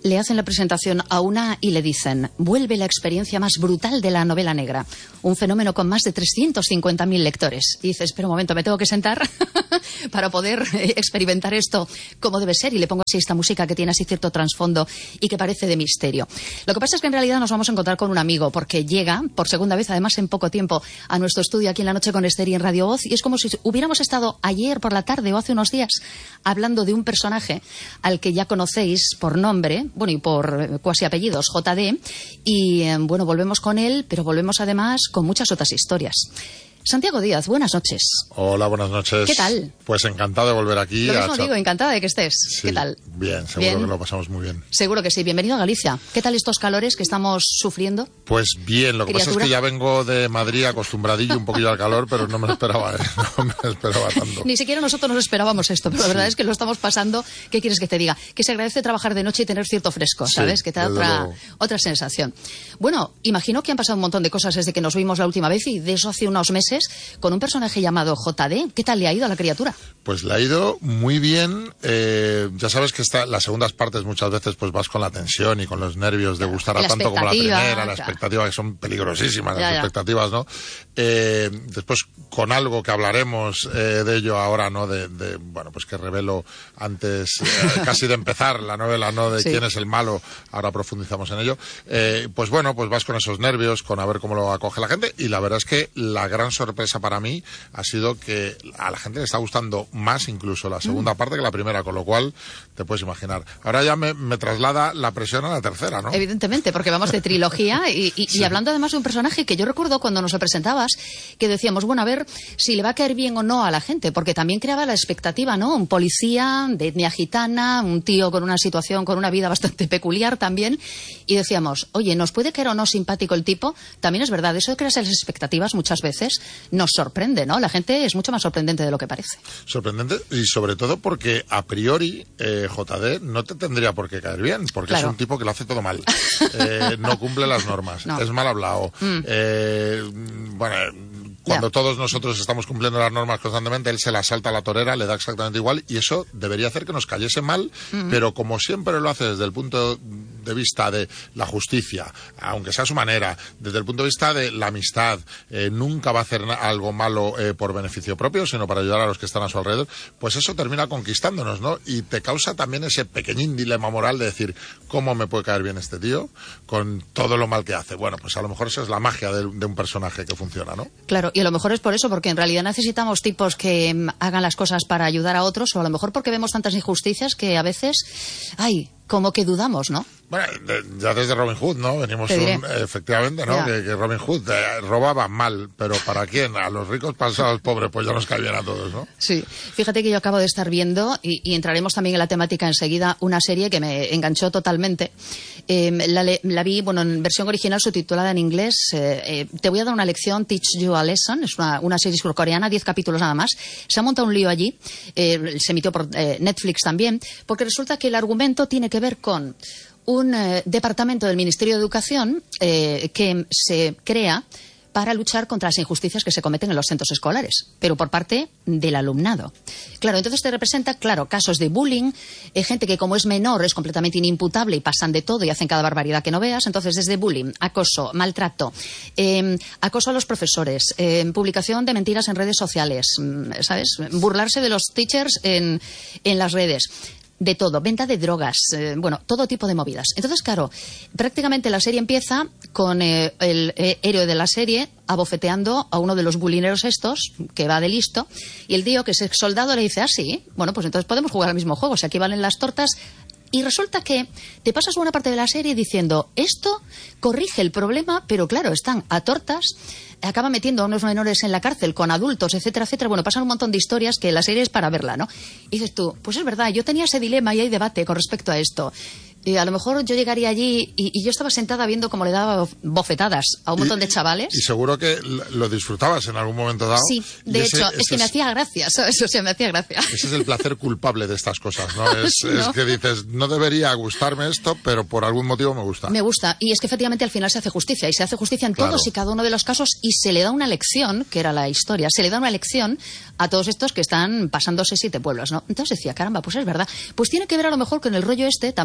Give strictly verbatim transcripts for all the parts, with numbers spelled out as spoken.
le hacen la presentación a una y le dicen: vuelve la experiencia más brutal de la novela negra, un fenómeno con más de trescientos cincuenta mil lectores. Y dices, espera un momento, me tengo que sentar para poder experimentar esto como debe ser, y le pongo así esta música que tiene así cierto trasfondo y que parece de misterio. Lo que pasa es que en realidad nos vamos a encontrar con un amigo, porque llega por segunda vez, además en poco tiempo, a nuestro estudio aquí en La Noche con Esther y en Radio Voz, y es como si hubiéramos estado ayer por la tarde o hace unos días hablando de un personaje al que ya conocéis por nombre, bueno, y por cuasi apellidos, J D, y eh, bueno, volvemos con él, pero volvemos además con muchas otras historias. Santiago Díaz, buenas noches. Hola, buenas noches. ¿Qué tal? Pues encantado de volver aquí. Lo mismo a... digo, encantada de que estés. Sí, ¿qué tal? Bien, seguro ¿Bien? que lo pasamos muy bien. Seguro que sí. Bienvenido a Galicia. ¿Qué tal estos calores que estamos sufriendo? Pues bien, lo que ¿Criatura? pasa es que ya vengo de Madrid acostumbradillo un poquillo al calor, pero no me lo esperaba, ¿eh? No me lo esperaba tanto. Ni siquiera nosotros nos esperábamos esto, pero la verdad Sí. es que lo estamos pasando. ¿Qué quieres que te diga? Que se agradece trabajar de noche y tener cierto fresco, ¿sabes? Sí, que te da desde otra, luego. otra sensación. Bueno, imagino que han pasado un montón de cosas desde que nos vimos la última vez, y de eso hace unos meses, con un personaje llamado J D. ¿Qué tal le ha ido a la criatura? Pues le ha ido muy bien. Eh, ya sabes que esta, las segundas partes muchas veces pues vas con la tensión y con los nervios de gustar a La tanto como la expectativa, primera, la claro. expectativa, que son peligrosísimas Ya, las ya. expectativas, ¿no? Eh, después con algo que hablaremos eh, de ello ahora, ¿no? De, de, bueno, pues que revelo antes, eh, casi de empezar la novela, ¿no? De Sí. quién es el malo, ahora profundizamos en ello. Eh, pues bueno, pues vas con esos nervios, con a ver cómo lo acoge la gente, y la verdad es que la gran sorpresa para mí ha sido que a la gente le está gustando más incluso la segunda Mm. parte que la primera, con lo cual te puedes imaginar. Ahora ya me, me traslada la presión a la tercera, ¿no? Evidentemente, porque vamos de trilogía y, y, Sí. y hablando además de un personaje que yo recuerdo cuando nos lo presentabas, que decíamos, bueno, a ver si le va a caer bien o no a la gente, porque también creaba la expectativa, ¿no? Un policía de etnia gitana, un tío con una situación, con una vida bastante peculiar también, y decíamos, oye, ¿nos puede caer o no simpático el tipo? También es verdad, eso de crear esas expectativas muchas veces nos sorprende, ¿no? La gente es mucho más sorprendente de lo que parece. Sorprendente, y sobre todo porque a priori eh, J D no te tendría por qué caer bien, porque Claro. es un tipo que lo hace todo mal. Eh, no cumple las normas, No. es mal hablado. Mm. Eh, bueno, cuando Ya. todos nosotros estamos cumpliendo las normas constantemente, él se las salta a la torera, le da exactamente igual, y eso debería hacer que nos cayese mal, Mm. pero como siempre lo hace desde el punto de vista de la justicia, aunque sea a su manera, desde el punto de vista de la amistad, eh, nunca va a hacer na- algo malo eh, por beneficio propio, sino para ayudar a los que están a su alrededor, pues eso termina conquistándonos, ¿no? Y te causa también ese pequeñín dilema moral de decir, ¿cómo me puede caer bien este tío con todo lo mal que hace? Bueno, pues a lo mejor esa es la magia de, de un personaje que funciona, ¿no? Claro, y a lo mejor es por eso, porque en realidad necesitamos tipos que mm, hagan las cosas para ayudar a otros, o a lo mejor porque vemos tantas injusticias que a veces, ay, como que dudamos, ¿no? Bueno, de- ya desde Robin Hood, ¿no? Venimos Te diré. un, efectivamente, ¿no? Ya. Que, que Robin Hood eh, robaba mal, pero ¿para quién? A los ricos pasados, a los pobres, pues ya nos cae bien a todos, ¿no? Sí. Fíjate que yo acabo de estar viendo, y, y entraremos también en la temática enseguida, una serie que me enganchó totalmente. Eh, la, le- la vi, bueno, en versión original subtitulada en inglés. Eh, eh, te voy a dar una lección, Teach You a Lesson. Es una, una serie surcoreana, diez capítulos nada más. Se ha montado un lío allí. Eh, se emitió por eh, Netflix también, porque resulta que el argumento tiene que ver con un eh, departamento del Ministerio de Educación eh, que se crea para luchar contra las injusticias que se cometen en los centros escolares, pero por parte del alumnado. Claro, entonces te representa, claro, casos de bullying, eh, gente que como es menor es completamente inimputable y pasan de todo y hacen cada barbaridad que no veas. Entonces, desde bullying, acoso, maltrato, eh, acoso a los profesores, eh, publicación de mentiras en redes sociales, mm, ¿sabes? Burlarse de los teachers en, en las redes. De todo, venta de drogas, eh, bueno, todo tipo de movidas. Entonces, claro, prácticamente la serie empieza con eh, el eh, héroe de la serie abofeteando a uno de los bulineros estos, que va de listo, y el tío, que es ex soldado, le dice, ah, sí, bueno, pues entonces podemos jugar al mismo juego, o sea, aquí valen las tortas. Y resulta que te pasas buena parte de la serie diciendo, esto corrige el problema, pero claro, están a tortas, acaba metiendo a unos menores en la cárcel con adultos, etcétera, etcétera. Bueno, pasan un montón de historias que la serie es para verla, ¿no? Y dices tú, pues es verdad, yo tenía ese dilema y hay debate con respecto a esto. Y a lo mejor yo llegaría allí y, y yo estaba sentada viendo cómo le daba bofetadas a un montón de chavales. Y seguro que lo disfrutabas en algún momento dado. Sí, de ese, hecho, ese es que me hacía gracia, ¿sabes? O sea, me hacía gracia. Ese es el placer culpable de estas cosas, ¿no? Es, ¿No? es que dices, no debería gustarme esto, pero por algún motivo me gusta. Me gusta. Y es que efectivamente al final se hace justicia. Y se hace justicia en Claro. todos y cada uno de los casos. Y se le da una lección, que era la historia, se le da una lección a todos estos que están pasándose siete pueblos, ¿no? Entonces decía, caramba, pues es verdad. Pues tiene que ver a lo mejor con el rollo este también, ¿no?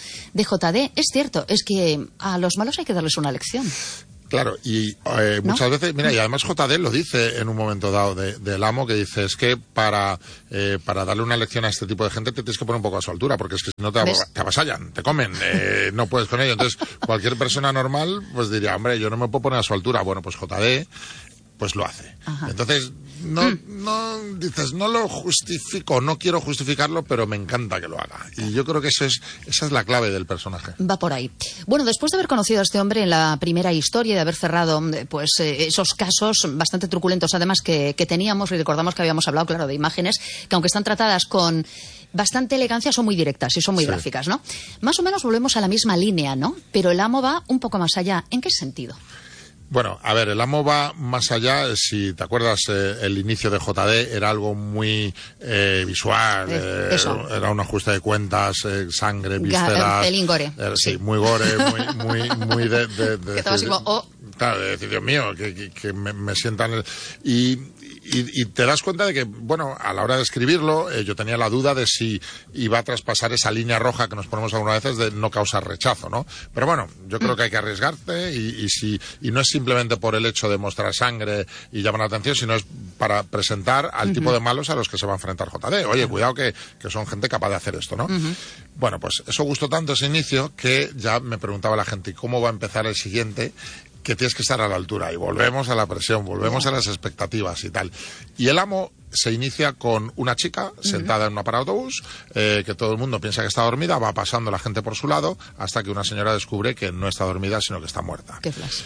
de J D. Es cierto, es que a los malos hay que darles una lección. Claro, y eh, ¿No? muchas veces, mira, y además J D lo dice en un momento dado de, del amo, que dice, es que para, eh, para darle una lección a este tipo de gente te tienes que poner un poco a su altura, porque es que si no te, ab- te avasallan, te comen, eh, no puedes con ello. Entonces, cualquier persona normal, pues diría, hombre, yo no me puedo poner a su altura. Bueno, pues J D, pues lo hace. Ajá. Entonces, no, no, dices, no lo justifico, no quiero justificarlo, pero me encanta que lo haga. Y yo creo que eso es, esa es la clave del personaje. Va por ahí. Bueno, después de haber conocido a este hombre en la primera historia y de haber cerrado pues eh, esos casos bastante truculentos, además, que, que teníamos, y recordamos que habíamos hablado, claro, de imágenes, que aunque están tratadas con bastante elegancia, son muy directas y son muy Sí. gráficas, ¿no? Más o menos volvemos a la misma línea, ¿no? Pero el amo va un poco más allá. ¿En qué sentido? Bueno, a ver, el amo va más allá. Si te acuerdas, eh, el inicio de J D era algo muy eh, visual, Eh, eh, eso. era un ajuste de cuentas, eh, sangre, Ga- vísceras. pelín gore, eh, sí, sí. muy gore, muy, muy, muy de, de, de Que todo así como, oh. claro, de decir, Dios mío, que, que, que me, me sientan el... y, y, y te das cuenta de que, bueno, a la hora de escribirlo, eh, yo tenía la duda de si iba a traspasar esa línea roja que nos ponemos algunas veces de no causar rechazo, ¿no? Pero bueno, yo creo que hay que arriesgarte y, y si y no es simplemente por el hecho de mostrar sangre y llamar la atención, sino es para presentar al tipo de malos a los que se va a enfrentar J D. Oye, cuidado que, que son gente capaz de hacer esto, ¿no? Bueno, pues eso gustó tanto ese inicio que ya me preguntaba la gente, ¿y cómo va a empezar el siguiente? Que tienes que estar a la altura. Y volvemos a la presión, volvemos a las expectativas y tal. Y el amo se inicia con una chica sentada en una parada de autobús, eh, que todo el mundo piensa que está dormida, va pasando la gente por su lado, hasta que una señora descubre que no está dormida, sino que está muerta. Qué flash.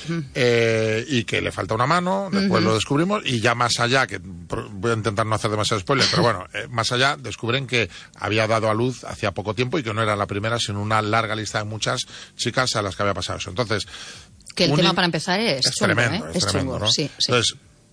Eh, y que le falta una mano, después lo descubrimos, y ya más allá, que pro- voy a intentar no hacer demasiado spoiler, pero bueno, eh, más allá descubren que había dado a luz hacía poco tiempo y que no era la primera, sino una larga lista de muchas chicas a las que había pasado eso. Entonces, Que el un tema in- para empezar es, es chungo, tremendo, ¿eh? es, tremendo, chungo, ¿no? sí, sí. Entonces,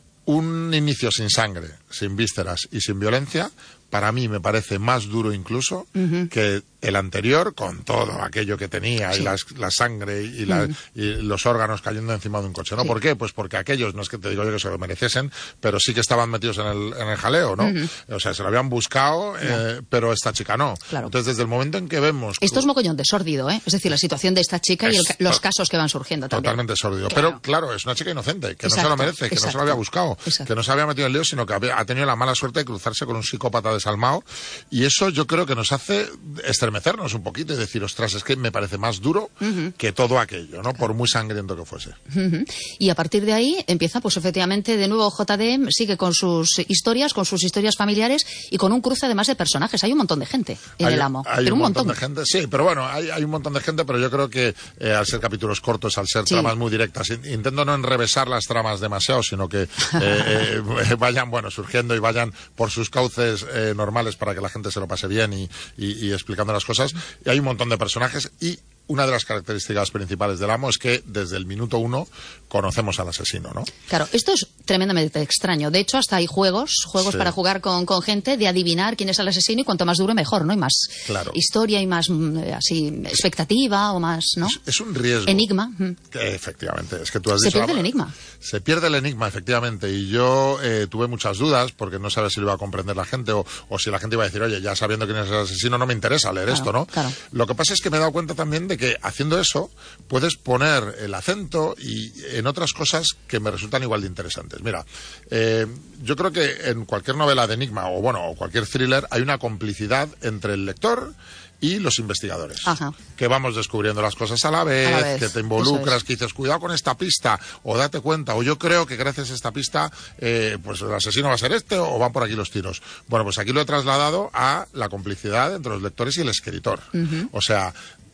un inicio sin sangre, sin vísceras y sin violencia, para mí me parece más duro incluso que el anterior, con todo aquello que tenía, Sí. y las- la sangre y, la- y los órganos cayendo encima de un coche, ¿no? Sí. ¿Por qué? Pues porque aquellos, no es que te digo yo que se lo mereciesen, pero sí que estaban metidos en el, en el jaleo, ¿no? O sea, se lo habían buscado, eh, pero esta chica no. Claro. Entonces, desde el momento en que vemos... Esto es mogollón de sórdido, ¿eh? Es decir, la situación de esta chica y el Es ca- los to- casos que van surgiendo también. Totalmente sórdido. Claro. Pero, claro, es una chica inocente, que no se Exacto, lo merece, que no se exacto. lo había buscado, Exacto. que no se había metido en lío, sino que había- ha tenido la mala suerte de cruzarse con un psicópata desalmado. Y eso yo creo que nos hace estremecernos un poquito y decir, ostras, es que me parece más duro que todo aquello, ¿no? Por muy sangriento que fuese. Ujú. Y a partir de ahí empieza, pues efectivamente, de nuevo J D sigue con sus historias, con sus historias familiares y con un cruce además de personajes. Hay un montón de gente en Hay- el amo, hay pero un montón. de gente, sí, pero bueno, hay, hay un montón de gente, pero yo creo que eh, al ser capítulos cortos, al ser Sí. tramas muy directas, in- intento no enrevesar las tramas demasiado, sino que eh, eh, vayan, bueno, surgiendo y vayan por sus cauces eh, normales para que la gente se lo pase bien y, y- y explicando las cosas. Y hay un montón de personajes y una de las características principales del amo es que desde el minuto uno conocemos al asesino, ¿no? Claro, esto es tremendamente extraño. De hecho, hasta hay juegos, juegos Sí. para jugar con, con gente de adivinar quién es el asesino y cuanto más duro mejor, ¿no? Y más Claro. historia y más mm, eh, así expectativa o más, ¿no? Es, es un riesgo. Enigma. mm. Que, efectivamente, es que tú has Se dicho... pierde el enigma. Se pierde el enigma, efectivamente, y yo eh, tuve muchas dudas porque no sabía si lo iba a comprender la gente o, o si la gente iba a decir, oye, ya sabiendo quién es el asesino no me interesa leer Claro, esto, ¿no? claro. Lo que pasa es que me he dado cuenta también de que haciendo eso puedes poner el acento y en otras cosas que me resultan igual de interesantes. Mira, eh, yo creo que en cualquier novela de enigma o bueno, o cualquier thriller hay una complicidad entre el lector y los investigadores. Ajá. Que vamos descubriendo las cosas a la vez, A la vez, que te eso involucras, es. que dices, cuidado con esta pista, o date cuenta, o yo creo que gracias a esta pista, eh, pues el asesino va a ser este, o van por aquí los tiros. Bueno, pues aquí lo he trasladado a la complicidad entre los lectores y el escritor. O sea,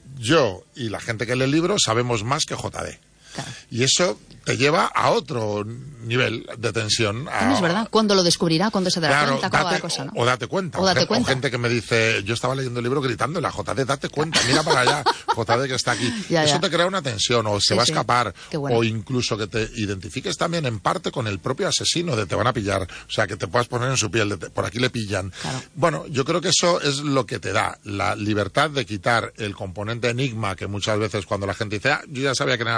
yo y la gente que lee el libro sabemos más que J D. Claro. Y eso te lleva a otro nivel de tensión. A, No es verdad. ¿Cuándo lo descubrirá? ¿Cuándo se dará Claro, cuenta? ¿Cómo va date- la cosa, no? o date cuenta. O date gen- cuenta. gente que me dice, yo estaba leyendo el libro gritándole a J D, date cuenta, mira para allá, J D que está aquí. Ya, Eso ya. te crea una tensión, o se Sí, va a sí. escapar, Qué bueno. o incluso que te identifiques también en parte con el propio asesino de te van a pillar, o sea, que te puedas poner en su piel, de te- por aquí le pillan. Claro. Bueno, yo creo que eso es lo que te da, la libertad de quitar el componente enigma que muchas veces cuando la gente dice, ah, yo ya sabía que era el asesino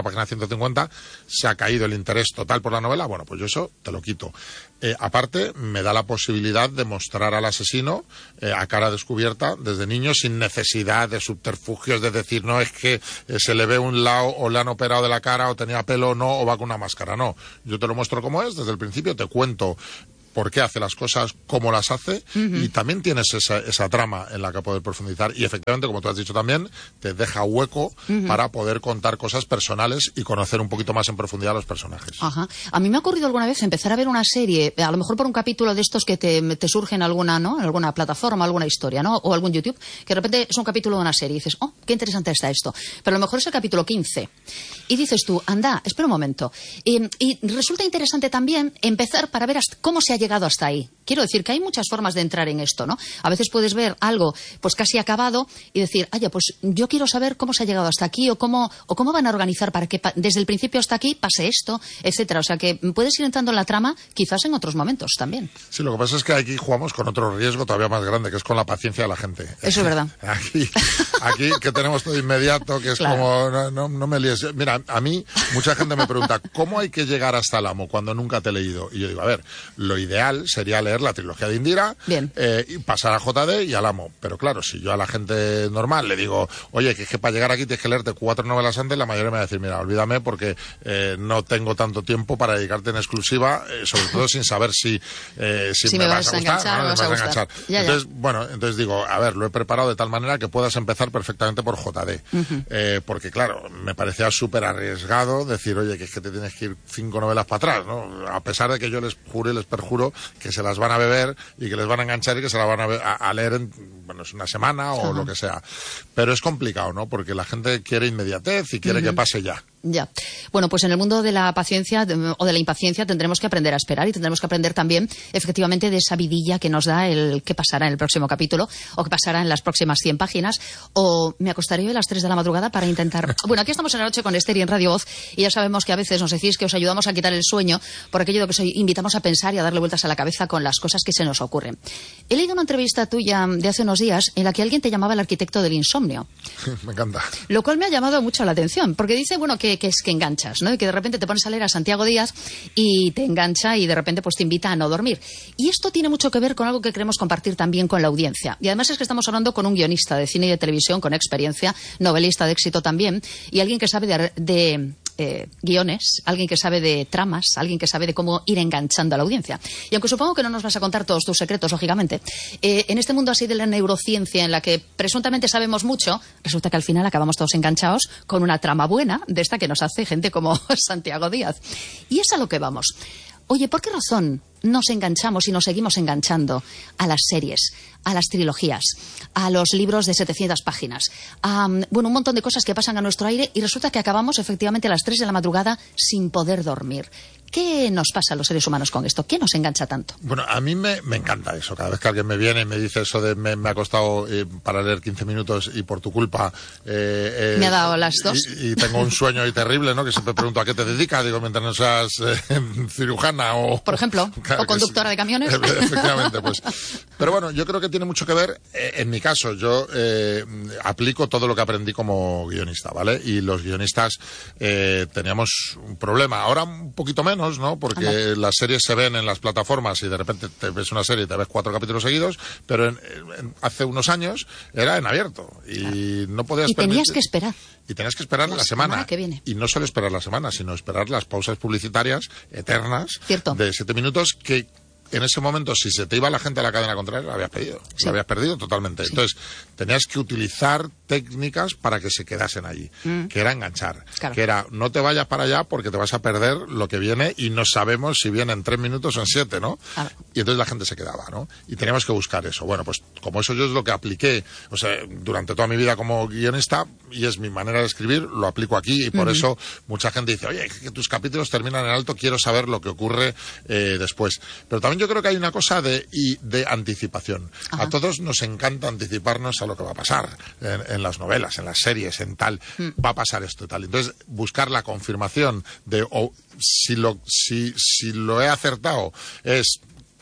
página ciento cincuenta, se ha caído el interés total por la novela, bueno, pues yo eso te lo quito. Eh, aparte, me da la posibilidad de mostrar al asesino eh, a cara descubierta desde niño, sin necesidad de subterfugios, de decir, no, es que eh, se le ve un lado o le han operado de la cara o tenía pelo o no, o va con una máscara. No, yo te lo muestro como es, desde el principio te cuento por qué hace las cosas, cómo las hace, uh-huh. y también tienes esa, esa trama en la que poder profundizar. Y efectivamente, como tú has dicho también, te deja hueco uh-huh. para poder contar cosas personales y conocer un poquito más en profundidad a los personajes. Ajá. A mí me ha ocurrido alguna vez empezar a ver una serie, a lo mejor por un capítulo de estos que te, te surge en alguna, ¿no? En alguna plataforma, alguna historia, ¿no? O algún YouTube, que de repente es un capítulo de una serie y dices, oh, qué interesante está esto. Pero a lo mejor es el capítulo quince. Y dices tú, anda, espera un momento. Y, y resulta interesante también empezar para ver hasta cómo se ha llegado hasta ahí. Quiero decir que hay muchas formas de entrar en esto, ¿no? A veces puedes ver algo pues casi acabado y decir, oye, pues yo quiero saber cómo se ha llegado hasta aquí o cómo, o cómo van a organizar para que pa- desde el principio hasta aquí pase esto, etcétera. O sea que puedes ir entrando en la trama quizás en otros momentos también. Sí, lo que pasa es que aquí jugamos con otro riesgo todavía más grande, que es con la paciencia de la gente. Eso es verdad. Aquí, aquí que tenemos todo inmediato, que es claro. como, no, no, no me líes. Mira, a mí mucha gente me pregunta, ¿cómo hay que llegar hasta el amo cuando nunca te he leído? Y yo digo, a ver, lo ideal sería leer la trilogía de Indira, eh, y pasar a J D y al amo. Pero claro, si yo a la gente normal le digo, oye, que es que para llegar aquí tienes que leerte cuatro novelas antes, la mayoría me va a decir, mira, olvídame porque eh, no tengo tanto tiempo para dedicarte en exclusiva, eh, sobre todo sin saber si, eh, si, si me, me vas, vas a gustar, enganchar, ¿no? me vas a enganchar. Ya, entonces, ya. bueno, entonces digo, a ver, lo he preparado de tal manera que puedas empezar perfectamente por J D. Uh-huh. Eh, porque claro, me parecía súper arriesgado decir, oye, que es que te tienes que ir cinco novelas para atrás, ¿no? A pesar de que yo les juro y les perjuro que se las van a beber y que les van a enganchar y que se las van a, a, a leer en, bueno, es una semana o uh-huh. lo que sea. Pero es complicado, ¿no? Porque la gente quiere inmediatez y quiere uh-huh. que pase ya. Ya. Bueno, pues en el mundo de la paciencia de, o de la impaciencia tendremos que aprender a esperar y tendremos que aprender también, efectivamente, de esa vidilla que nos da el qué pasará en el próximo capítulo o qué pasará en las próximas cien páginas. O me acostaré yo a las tres de la madrugada para intentar... Bueno, aquí estamos en la noche con Esther y en Radio Voz y ya sabemos que a veces nos decís que os ayudamos a quitar el sueño por aquello de que os invitamos a pensar y a darle vueltas a la cabeza con las cosas que se nos ocurren. He leído una entrevista tuya de hace unos días en la que alguien te llamaba el arquitecto del insomnio. Me encanta. Lo cual me ha llamado mucho la atención, porque dice, bueno, que que es que enganchas, ¿no? Y que de repente te pones a leer a Santiago Díaz y te engancha y de repente pues te invita a no dormir. Y esto tiene mucho que ver con algo que queremos compartir también con la audiencia. Y además es que estamos hablando con un guionista de cine y de televisión con experiencia, novelista de éxito también, y alguien que sabe de... de Eh, guiones, alguien que sabe de tramas, alguien que sabe de cómo ir enganchando a la audiencia. Y aunque supongo que no nos vas a contar todos tus secretos, lógicamente, eh, en este mundo así de la neurociencia en la que presuntamente sabemos mucho, resulta que al final acabamos todos enganchados con una trama buena de esta que nos hace gente como Santiago Díaz. Y es a lo que vamos. Oye, ¿por qué razón nos enganchamos y nos seguimos enganchando a las series, a las trilogías, a los libros de setecientas páginas, a bueno, un montón de cosas que pasan a nuestro aire y resulta que acabamos efectivamente a las tres de la madrugada sin poder dormir? ¿Qué nos pasa a los seres humanos con esto? ¿Qué nos engancha tanto? Bueno, a mí me, me encanta eso. Cada vez que alguien me viene y me dice eso de me, me ha costado eh, para leer quince minutos y por tu culpa... Eh, eh, me ha dado las dos. Y, y tengo un sueño ahí terrible, ¿no? Que siempre pregunto a qué te dedicas. Digo, mientras no seas eh, cirujana o... Por ejemplo, claro, o conductora sí. de camiones. Efectivamente, pues. Pero bueno, yo creo que tiene mucho que ver. Eh, en mi caso, yo eh, aplico todo lo que aprendí como guionista, ¿vale? Y los guionistas eh, teníamos un problema. Ahora un poquito menos, ¿no? Porque Anda. Las series se ven en las plataformas y de repente te ves una serie y te ves cuatro capítulos seguidos, pero en, en, hace unos años era en abierto y claro. no podías y tenías permitir... que esperar. Y tenías que esperar la, la semana. semana que viene. Y no solo esperar la semana, sino esperar las pausas publicitarias eternas Cierto. de siete minutos que en ese momento, si se te iba la gente a la cadena contraria, la habías perdido. Sí. La habías perdido totalmente. Sí. Entonces, tenías que utilizar técnicas para que se quedasen allí, mm. que era enganchar, claro. que era no te vayas para allá porque te vas a perder lo que viene y no sabemos si viene en tres minutos o en siete, ¿no? Claro. Y entonces la gente se quedaba, ¿no? Y teníamos que buscar eso. Bueno, pues como eso yo es lo que apliqué, o sea, durante toda mi vida como guionista, y es mi manera de escribir, lo aplico aquí y por mm-hmm. eso mucha gente dice, oye, que tus capítulos terminan en alto, quiero saber lo que ocurre eh, después. Pero también yo creo que hay una cosa de, y de anticipación. Ajá. A todos nos encanta anticiparnos a lo que va a pasar en, en las novelas, en las series, en tal, mm. va a pasar esto y tal. Entonces, buscar la confirmación de oh, si, lo, si, si lo he acertado es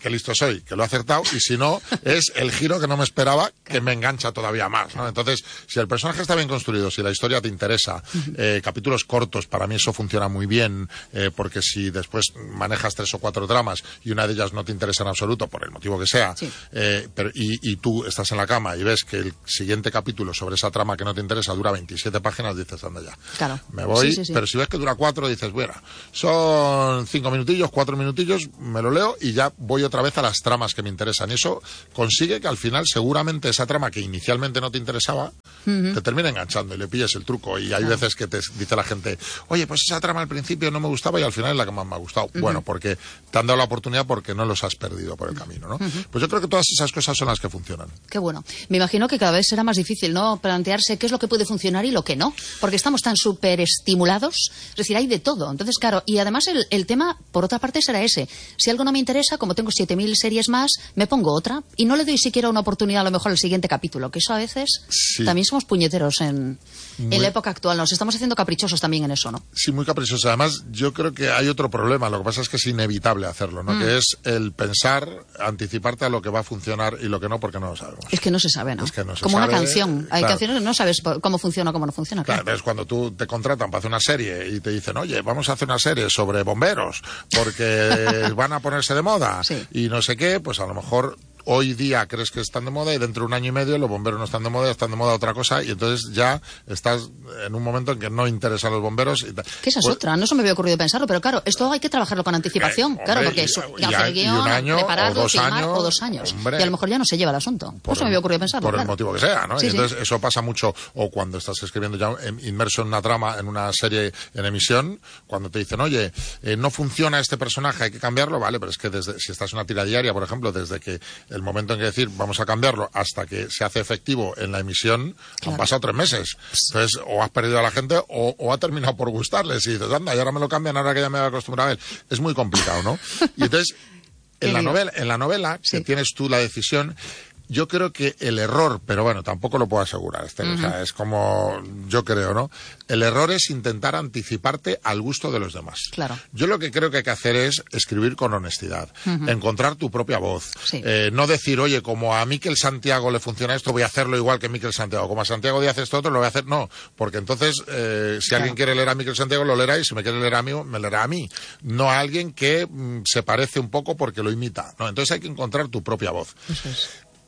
qué listo soy, que lo he acertado, y si no, es el giro que no me esperaba, que me engancha todavía más, ¿no? Entonces, si el personaje está bien construido, si la historia te interesa, uh-huh. eh, capítulos cortos, para mí eso funciona muy bien, eh, porque si después manejas tres o cuatro tramas y una de ellas no te interesa en absoluto, por el motivo que sea, sí. eh, pero, y, y tú estás en la cama y ves que el siguiente capítulo sobre esa trama que no te interesa dura veintisiete páginas, dices, anda ya, claro. me voy, sí, sí, sí. Pero si ves que dura cuatro, dices, bueno, son cinco minutillos, cuatro minutillos, me lo leo y ya voy otra vez a las tramas que me interesan. Y eso consigue que al final seguramente esa trama que inicialmente no te interesaba, uh-huh. te termine enganchando y le pilles el truco. Y hay claro. veces que te dice la gente, oye, pues esa trama al principio no me gustaba y al final es la que más me ha gustado. Uh-huh. Bueno, porque te han dado la oportunidad porque no los has perdido por el camino, ¿no? Uh-huh. Pues yo creo que todas esas cosas son las que funcionan. Qué bueno. Me imagino que cada vez será más difícil, ¿no?, plantearse qué es lo que puede funcionar y lo que no, porque estamos tan súper estimulados, es decir, hay de todo. Entonces, claro, y además el, el tema, por otra parte, será ese. Si algo no me interesa, como tengo siete mil series más, me pongo otra y no le doy siquiera una oportunidad a lo mejor al siguiente capítulo, que eso a veces sí. también somos puñeteros en, muy... en la época actual. Nos estamos haciendo caprichosos también en eso, ¿no? Sí, muy caprichosos. Además, yo creo que hay otro problema. Lo que pasa es que es inevitable hacerlo, ¿no? Mm. Que es el pensar, anticiparte a lo que va a funcionar y lo que no, porque no lo sabemos. Es que no se sabe, ¿no? Es que no se Como sabe, una canción. Hay claro. canciones que no sabes cómo funciona o cómo no funciona. Claro, claro. Es cuando tú te contratan para hacer una serie y te dicen, oye, vamos a hacer una serie sobre bomberos porque van a ponerse de moda sí. y no sé qué, pues a lo mejor hoy día crees que están de moda y dentro de un año y medio los bomberos no están de moda, están de moda otra cosa y entonces ya estás en un momento en que no interesan los bomberos. Y que esa es pues, otra, no se me había ocurrido pensarlo, pero claro, esto hay que trabajarlo con anticipación, eh, claro, porque es hacer guión, prepararlo, filmar o dos años. Hombre, y a lo mejor ya no se lleva el asunto. No se me había ocurrido pensarlo. Por claro. el motivo que sea, ¿no? Sí, y entonces sí. eso pasa mucho, o cuando estás escribiendo ya inmerso en una trama, en una serie en emisión, cuando te dicen, oye, eh, no funciona este personaje, hay que cambiarlo, vale, pero es que desde, si estás en una tira diaria, por ejemplo, desde que el momento en que decir vamos a cambiarlo hasta que se hace efectivo en la emisión, claro. han pasado tres meses. Entonces, o has perdido a la gente o, o ha terminado por gustarles. Y dices, anda, y ahora me lo cambian, ahora que ya me he acostumbrado a él. Es muy complicado, ¿no? Y entonces, en la novela, en la novela sí. que tienes tú la decisión, yo creo que el error, pero bueno, tampoco lo puedo asegurar, este, uh-huh. o sea, es como yo creo, ¿no? El error es intentar anticiparte al gusto de los demás. Claro. Yo lo que creo que hay que hacer es escribir con honestidad, uh-huh. encontrar tu propia voz, sí. eh, no decir, oye, como a Miquel Santiago le funciona esto, voy a hacerlo igual que Miquel Santiago, como a Santiago Díaz esto otro, lo voy a hacer, no, porque entonces, eh, si claro. alguien quiere leer a Miquel Santiago, lo leerá, y si me quiere leer a mí, me leerá a mí, no a alguien que mm, se parece un poco porque lo imita, ¿no? Entonces hay que encontrar tu propia voz. Eso es.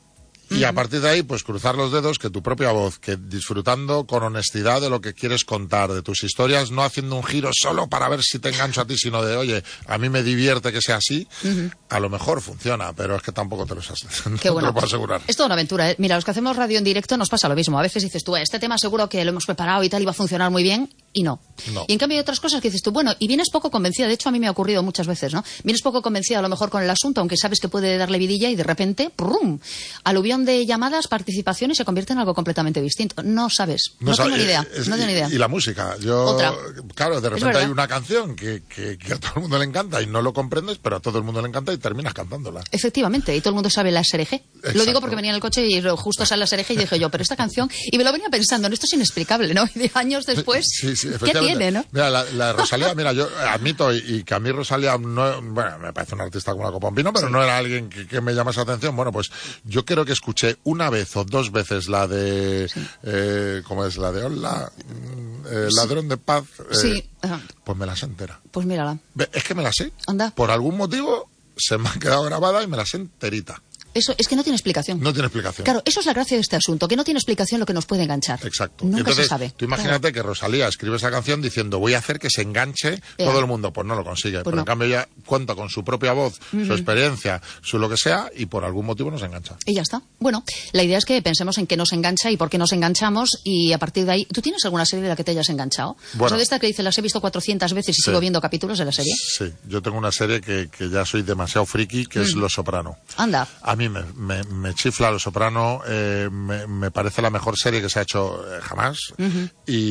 Y a partir de ahí, pues cruzar los dedos, que tu propia voz, que disfrutando con honestidad de lo que quieres contar, de tus historias, no haciendo un giro solo para ver si te engancho a ti, sino de, oye, a mí me divierte que sea así, uh-huh. a lo mejor funciona, pero es que tampoco te lo, no Qué bueno. te lo puedo asegurar. Es toda una aventura, ¿eh? Mira, los que hacemos radio en directo nos pasa lo mismo. A veces dices tú, este tema seguro que lo hemos preparado y tal, y va a funcionar muy bien, y no. no. Y en cambio hay otras cosas que dices tú, bueno, y vienes poco convencida, de hecho a mí me ha ocurrido muchas veces, ¿no? Vienes poco convencida a lo mejor con el asunto, aunque sabes que puede darle vidilla, y de repente, ¡prum!, aluvión de llamadas, participación, y se convierte en algo completamente distinto. No sabes, no, no sabe, tengo ni idea, es, no tengo ni idea. Y la música, yo... Otra. Claro, de repente hay una canción que, que, que a todo el mundo le encanta y no lo comprendes, pero a todo el mundo le encanta y terminas cantándola. Efectivamente, y todo el mundo sabe la S R G. Exacto. Lo digo porque venía en el coche y justo sale la S R G y dije yo, pero esta canción... Y me lo venía pensando, esto es inexplicable, ¿no? Y años después, sí, sí, ¿qué tiene, no? Mira, la, la Rosalía, mira, yo admito y, y que a mí Rosalía, no, bueno, me parece una artista como la copa un pino, pero sí. no era alguien que, que me llamase la atención. Bueno, pues yo creo que escuché una vez o dos veces la de, sí. eh, ¿cómo es? La de Hola, eh, sí. Ladrón de Paz. Eh, sí. Ajá. Pues me la sé entera. Pues mírala. Es que me la sé. Anda. Por algún motivo se me ha quedado grabada y me la sé enterita. Eso es que no tiene explicación. No tiene explicación. Claro, eso es la gracia de este asunto, que no tiene explicación lo que nos puede enganchar. Exacto. Nunca Entonces, se sabe. Tú imagínate claro. que Rosalía escribe esa canción diciendo voy a hacer que se enganche yeah. todo el mundo. Pues no lo consigue. Pues Pero no. en cambio ella cuenta con su propia voz, uh-huh. su experiencia, su lo que sea, y por algún motivo nos engancha. Y ya está. Bueno, la idea es que pensemos en qué nos engancha y por qué nos enganchamos, y a partir de ahí... ¿Tú tienes alguna serie de la que te hayas enganchado? Bueno, o sea, de esta que dice, las he visto cuatrocientas veces y sí. sigo viendo capítulos de la serie. Sí, yo tengo una serie que, que ya soy demasiado friki, que mm. es Los Soprano. Anda. A mí me, me, me chifla Los Soprano, eh, me, me parece la mejor serie que se ha hecho eh, jamás, uh-huh.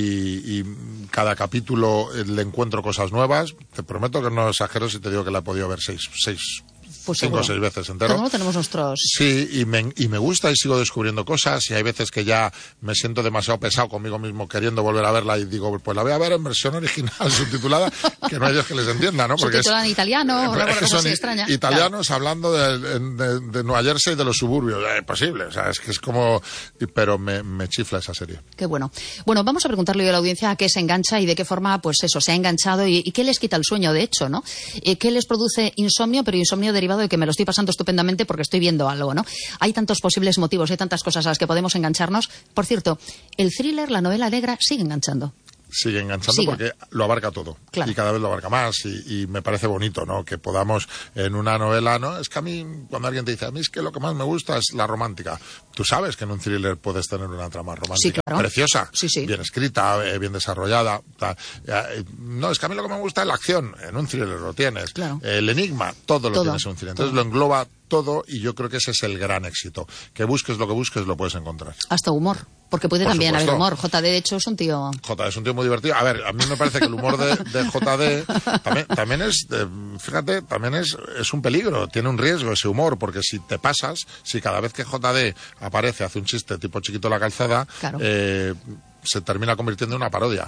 y, y cada capítulo eh, le encuentro cosas nuevas. Te prometo que no exagero si te digo que la he podido ver seis, seis, Pues cinco o seis veces entero. Cada uno tenemos nuestros... Sí, y me, y me gusta y sigo descubriendo cosas, y hay veces que ya me siento demasiado pesado conmigo mismo queriendo volver a verla y digo, pues la voy a ver en versión original subtitulada, que no hay Dios que les entienda, ¿no? Porque subtitulada en italiano, o es que son extraña. Italianos, claro, hablando de, de, de Nueva Jersey y de los suburbios. Es eh, posible, o sea, es que es como... Pero me, me chifla esa serie. Qué bueno. Bueno, vamos a preguntarle a la audiencia a qué se engancha y de qué forma, pues eso, se ha enganchado y, y qué les quita el sueño, de hecho, ¿no? Eh, ¿Qué les produce insomnio, pero insomnio derivado de que me lo estoy pasando estupendamente porque estoy viendo algo, ¿no? Hay tantos posibles motivos, hay tantas cosas a las que podemos engancharnos. Por cierto, el thriller, la novela negra, sigue enganchando. Sigue enganchando Sigue. Porque lo abarca todo, claro, y cada vez lo abarca más, y, y me parece bonito, ¿no? Que podamos en una novela, ¿no? Es que a mí, cuando alguien te dice, a mí es que lo que más me gusta es la romántica, tú sabes que en un thriller puedes tener una trama romántica, sí, claro, preciosa, sí, sí, bien escrita, eh, bien desarrollada, ta, eh, no, es que a mí lo que me gusta es la acción, en un thriller lo tienes, claro, eh, el enigma, todo lo todo, tienes en un thriller, entonces todo. lo engloba todo, y yo creo que ese es el gran éxito, que busques lo que busques lo puedes encontrar. Hasta humor. Porque puede Por también supuesto. haber humor. J D, de hecho, es un tío... J D es un tío muy divertido. A ver, a mí me parece que el humor de, de J D también, también es, eh, fíjate, también es, es un peligro, tiene un riesgo ese humor, porque si te pasas, si cada vez que J D aparece, hace un chiste tipo Chiquito la calzada, claro, eh, se termina convirtiendo en una parodia.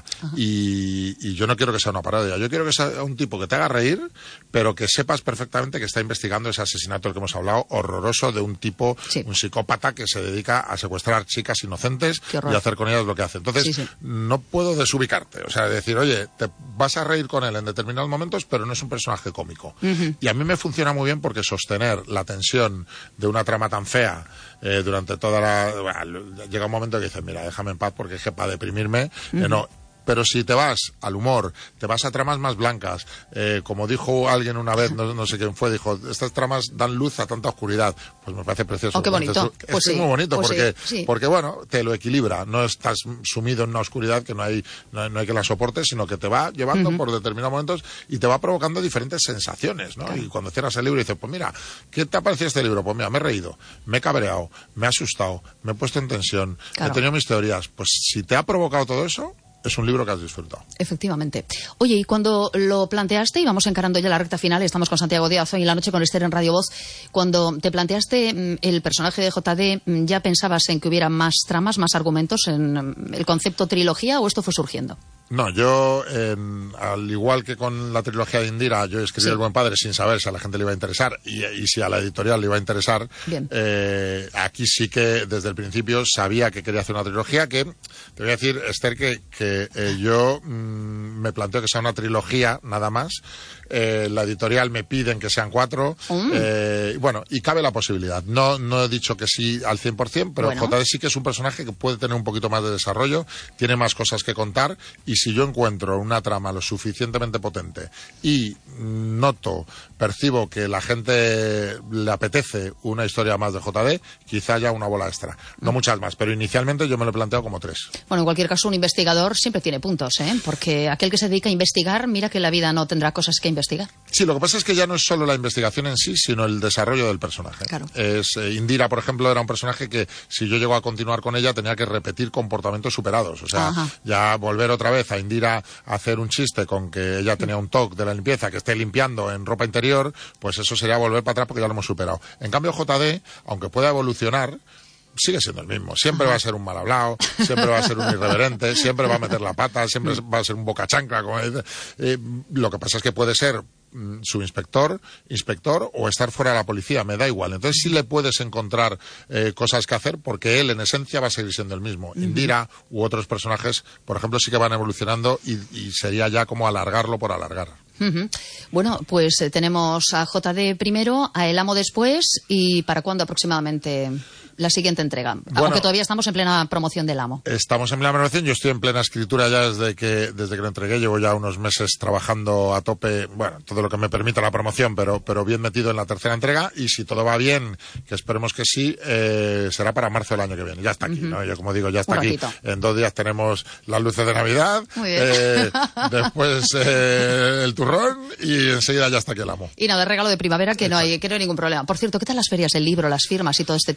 Y, y yo no quiero que sea una parodia. Yo quiero que sea un tipo que te haga reír, pero que sepas perfectamente que está investigando ese asesinato del que hemos hablado, horroroso, de un tipo, sí, un psicópata que se dedica a secuestrar chicas inocentes y hacer con ellas lo que hace. Entonces, sí, sí, no puedo desubicarte. O sea, decir, oye, te vas a reír con él en determinados momentos, pero no es un personaje cómico. Uh-huh. Y a mí me funciona muy bien porque sostener la tensión de una trama tan fea eh, durante toda la... Bueno, llega un momento que dices, mira, déjame en paz porque es que para deprimirme, uh-huh, eh, no... Pero si te vas al humor, te vas a tramas más blancas, eh, como dijo alguien una vez, no, no sé quién fue, dijo, estas tramas dan luz a tanta oscuridad, pues me parece precioso. Oh, qué bonito. Es, pues es sí, muy bonito, pues porque, sí, sí. porque, bueno, te lo equilibra, no estás sumido en una oscuridad que no hay, no hay, no hay que la soporte, sino que te va llevando uh-huh por determinados momentos y te va provocando diferentes sensaciones, ¿no? Claro. Y cuando cierras el libro y dices, pues mira, ¿qué te ha parecido este libro? Pues mira, me he reído, me he cabreado, me he asustado, me he puesto en tensión, claro, he tenido mis teorías. Pues si te ha provocado todo eso, es un libro que has disfrutado. Efectivamente. Oye, y cuando lo planteaste, y vamos encarando ya la recta final, estamos con Santiago Díaz hoy en la noche con Esther en Radio Voz, cuando te planteaste el personaje de J D, ¿ya pensabas en que hubiera más tramas, más argumentos en el concepto trilogía, o esto fue surgiendo? No, yo, eh, al igual que con la trilogía de Indira, yo escribí sí. El buen padre sin saber si a la gente le iba a interesar y, y si a la editorial le iba a interesar. Eh, aquí sí que desde el principio sabía que quería hacer una trilogía que, te voy a decir, Esther, que, que eh, yo mmm, me planteo que sea una trilogía nada más. Eh, la editorial me piden que sean cuatro. Mm. Eh, bueno, y cabe la posibilidad. No, no he dicho que sí al cien por cien, pero bueno, J D sí que es un personaje que puede tener un poquito más de desarrollo, tiene más cosas que contar, y si yo encuentro una trama lo suficientemente potente y noto, percibo que la gente le apetece una historia más de J D, quizá haya una bola extra. No mm. muchas más, pero inicialmente yo me lo he planteado como tres. Bueno, en cualquier caso, un investigador siempre tiene puntos, ¿eh? Porque aquel que se dedica a investigar, mira que la vida no tendrá cosas que investigar. Sí, lo que pasa es que ya no es solo la investigación en sí, sino el desarrollo del personaje. Claro. Es, eh, Indira, por ejemplo, era un personaje que si yo llego a continuar con ella tenía que repetir comportamientos superados. O sea, ajá, ya volver otra vez a Indira a hacer un chiste con que ella tenía un toque de la limpieza, que esté limpiando en ropa interior, pues eso sería volver para atrás porque ya lo hemos superado. En cambio, J D, aunque pueda evolucionar, sigue siendo el mismo. Siempre va a ser un mal hablado, siempre va a ser un irreverente, siempre va a meter la pata, siempre va a ser un boca chancla. Eh, lo que pasa es que puede ser su inspector, inspector o estar fuera de la policía, me da igual. Entonces sí le puedes encontrar eh, cosas que hacer porque él en esencia va a seguir siendo el mismo. Uh-huh. Indira u otros personajes, por ejemplo, sí que van evolucionando y, y sería ya como alargarlo por alargar. Uh-huh. Bueno, pues eh, tenemos a J D primero, a El Amo después, y ¿para cuándo aproximadamente la siguiente entrega? Bueno, aunque todavía estamos en plena promoción del Amo. Estamos en plena promoción, yo estoy en plena escritura ya desde que desde que lo entregué, llevo ya unos meses trabajando a tope, bueno, todo lo que me permita la promoción, pero pero bien metido en la tercera entrega, y si todo va bien, que esperemos que sí, eh, será para marzo del año que viene. Ya está aquí, uh-huh, ¿no? Yo como digo, ya está aquí. En dos días tenemos las luces de Navidad, eh, después eh, el turrón, y enseguida ya está aquí El Amo. Y nada, regalo de primavera que no hay, que no hay ningún problema. Por cierto, ¿qué tal las ferias del libro, las firmas y todo este tipo de cosas?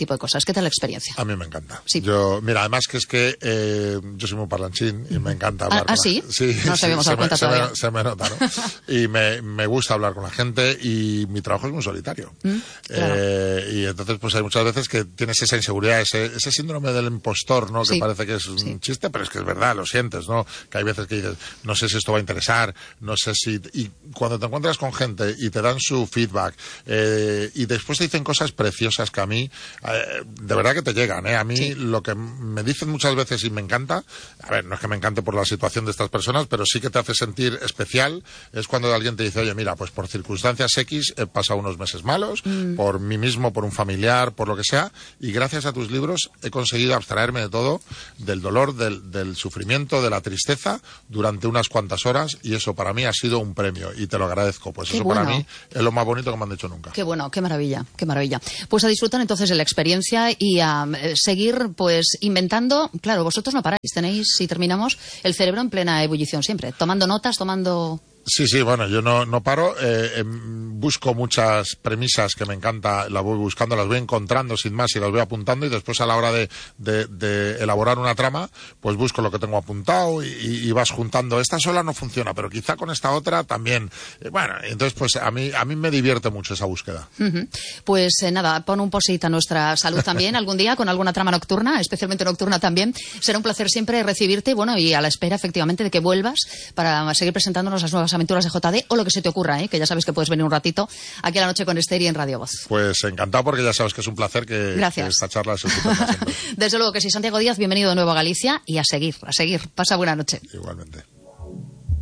¿Qué tal la experiencia? A mí me encanta. Sí. Yo, mira, además que es que eh, yo soy muy parlanchín y me encanta hablar. ¿Ah, con ¿ah sí? La... sí? No nos sí, habíamos se dado cuenta me, todavía. Se me, se me nota, ¿no? Y me, me gusta hablar con la gente y mi trabajo es muy solitario. Mm, claro. eh, y entonces, pues hay muchas veces que tienes esa inseguridad, ese, ese síndrome del impostor, ¿no? Que Sí. parece que es un Sí. chiste, pero es que es verdad, lo sientes, ¿no? Que hay veces que dices, no sé si esto va a interesar, no sé si... Y cuando te encuentras con gente y te dan su feedback eh, y después te dicen cosas preciosas que a mí, eh, de verdad que te llegan, ¿eh? A mí Sí. lo que me dicen muchas veces y me encanta, a ver, no es que me encante por la situación de estas personas, pero sí que te hace sentir especial, es cuando alguien te dice, oye, mira, pues por circunstancias X he pasado unos meses malos, mm. por mí mismo, por un familiar, por lo que sea, y gracias a tus libros he conseguido abstraerme de todo, del dolor, del, del sufrimiento, de la tristeza, durante unas cuantas horas, y eso para mí ha sido un premio, y te lo agradezco. Pues Qué eso bueno. para mí es lo más bonito que me han dicho nunca. Qué bueno, qué maravilla, qué maravilla. Pues a disfrutar entonces de la experiencia y a eh, seguir pues inventando. Claro, vosotros no paráis, tenéis, si terminamos, el cerebro en plena ebullición siempre, tomando notas, tomando... Sí, sí, bueno, yo no, no paro, eh, eh, busco muchas premisas que me encanta, las voy buscando, las voy encontrando sin más y las voy apuntando, y después a la hora de, de, de elaborar una trama, pues busco lo que tengo apuntado y, y vas juntando. Esta sola no funciona, pero quizá con esta otra también. Eh, bueno, entonces pues a mí, a mí me divierte mucho esa búsqueda. Uh-huh. Pues eh, nada, pon un posit a nuestra salud también algún día con alguna trama nocturna, especialmente nocturna también. Será un placer siempre recibirte, bueno, y a la espera efectivamente de que vuelvas para seguir presentándonos las nuevas aventuras de J D o lo que se te ocurra, ¿eh? Que ya sabes que puedes venir un ratito aquí a la noche con Esther y en Radio Voz. Pues encantado, porque ya sabes que es un placer que, Gracias. que esta charla se ocupe siempre. Desde luego que sí, Santiago Díaz, bienvenido de nuevo a Galicia y a seguir, a seguir. Pasa buena noche. Igualmente.